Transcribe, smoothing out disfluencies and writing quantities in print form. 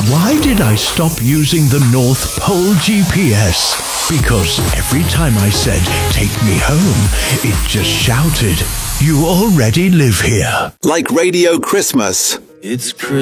Why did I stop using the North Pole GPS? Because every time I said, take me home, it just shouted, you already live here. Like Radio Christmas. It's Christmas.